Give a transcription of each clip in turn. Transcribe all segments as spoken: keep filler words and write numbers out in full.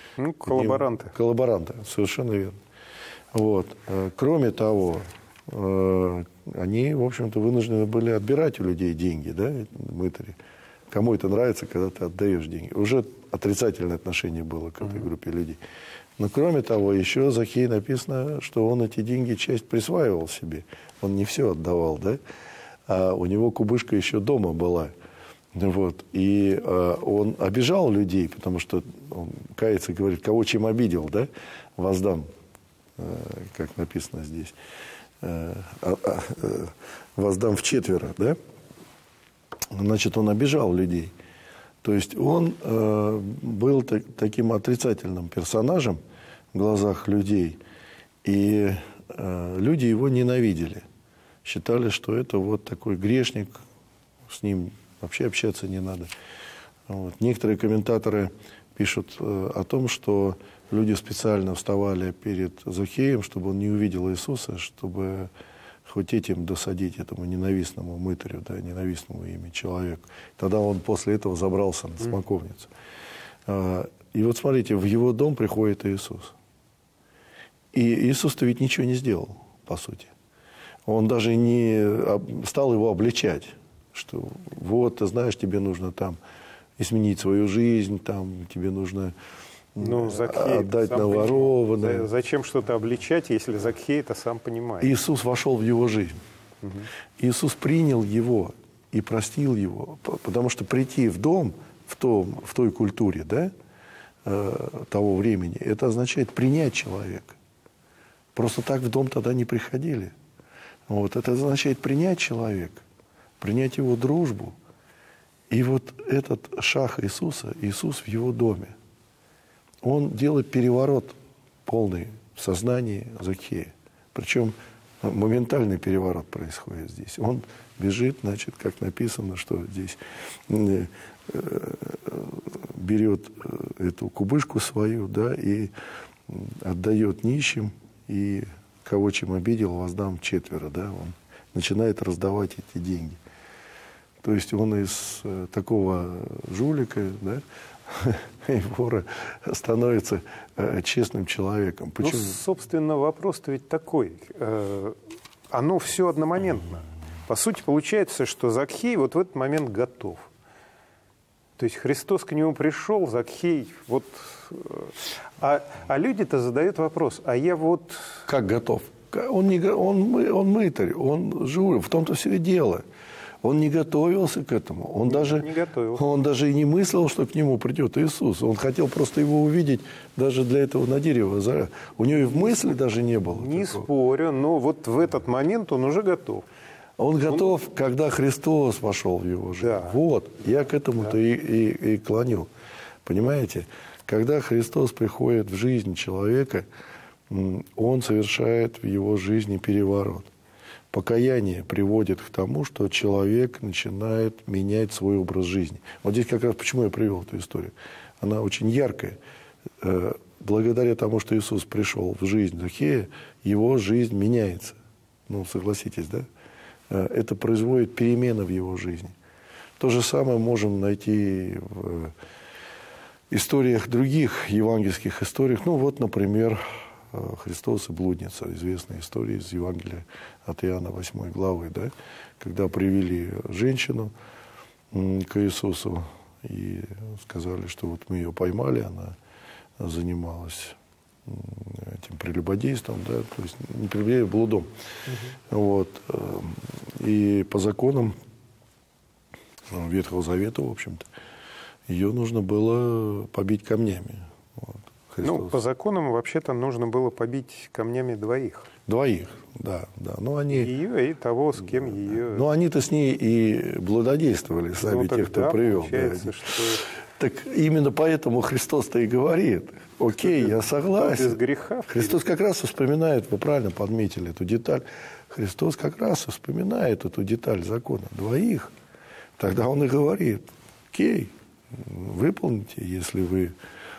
Ну, коллаборанты. Ним, коллаборанты, совершенно верно. Вот. Кроме того, они, в общем-то, вынуждены были отбирать у людей деньги, да, мытари. Кому это нравится, когда ты отдаешь деньги. Уже отрицательное отношение было к этой группе людей. Но кроме того, еще Закхей написано, что он эти деньги часть присваивал себе. Он не все отдавал, да? А у него кубышка еще дома была. Вот. И а, он обижал людей, потому что он кается, говорит, кого чем обидел, да? Воздам, а, как написано здесь. А, а, а, воздам вчетверо, да? Значит, он обижал людей. То есть он э, был так, таким отрицательным персонажем в глазах людей. И э, люди его ненавидели. Считали, что это вот такой грешник, с ним вообще общаться не надо. Вот. Некоторые комментаторы пишут э, о том, что люди специально вставали перед Закхеем, чтобы он не увидел Иисуса, чтобы хоть этим досадить этому ненавистному мытарю, да, ненавистному ими человеку. Тогда он после этого забрался на смоковницу. Mm. И вот смотрите, в его дом приходит Иисус. И Иисус-то ведь ничего не сделал, по сути. Он даже не стал его обличать, что вот, ты знаешь, тебе нужно там изменить свою жизнь, там, тебе нужно... Ну, Закхей отдать наворованное. Зачем что-то обличать, если Закхей это сам понимает? Иисус вошел в его жизнь. Угу. Иисус принял его и простил его. Потому что прийти в дом в, том, в той культуре, да, э, того времени, это означает принять человека. Просто так в дом тогда не приходили. Вот, это означает принять человека, принять его дружбу. И вот этот шаг Иисуса, Иисус в его доме, он делает переворот полный в сознании Закхея. Причем моментальный переворот происходит здесь. Он бежит, значит, как написано, что здесь берет эту кубышку свою, да, и отдает нищим, и кого чем обидел, воздам четверо, да, он начинает раздавать эти деньги. То есть он из такого жулика, да, и вора становится э, честным человеком. Почему? Ну, собственно, вопрос-то ведь такой. Э, оно все одномоментно. По сути, получается, что Закхей вот в этот момент готов. То есть Христос к нему пришел, Закхей, вот... Э, а, а люди-то задают вопрос, а я вот... Как готов? Он, не, он, он мытарь, он жулик, в том-то все и дело. Он не готовился к этому. Он, не, даже, не готовился. Он даже и не мыслил, что к нему придет Иисус. Он хотел просто его увидеть даже для этого на дерево. У него и в мысли даже не было. Не такого. Спорю, но вот в этот момент он уже готов. Он готов, он... когда Христос вошел в его жизнь. Да. Вот, я к этому-то да. и, и, и клоню. Понимаете? Когда Христос приходит в жизнь человека, он совершает в его жизни переворот. Покаяние приводит к тому, что человек начинает менять свой образ жизни. Вот здесь как раз почему я привел эту историю. Она очень яркая. Благодаря тому, что Иисус пришел в жизнь Закхея, его жизнь меняется. Ну, согласитесь, да? Это производит перемены в его жизни. То же самое можем найти в историях других евангельских историях. Ну, вот, например, Христос и блудница, известная история из Евангелия от Иоанна восьмой главы, да, когда привели женщину к Иисусу и сказали, что вот мы ее поймали, она занималась этим прелюбодейством, да, то есть не прелюбодейством, а блудом. Угу. Вот. И по законам Ветхого Завета, в общем-то, ее нужно было побить камнями. Вот. Ну, по законам вообще-то нужно было побить камнями двоих. Двоих, да, да. Но они, ее и того, с кем ее... Ну, они-то с ней и блудодействовали, сами ну, те, кто да, привел. Да. Что... Так именно поэтому Христос-то и говорит, окей, я согласен. Без греха. Христос как раз вспоминает, вы правильно подметили эту деталь, Христос как раз вспоминает эту деталь закона, двоих. Тогда он и говорит, окей, выполните, если вы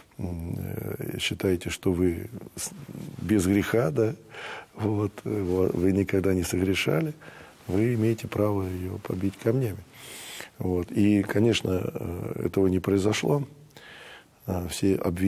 считаете, что вы без греха, да, вот, вы никогда не согрешали, вы имеете право ее побить камнями. Вот. И, конечно, этого не произошло. Все обвинения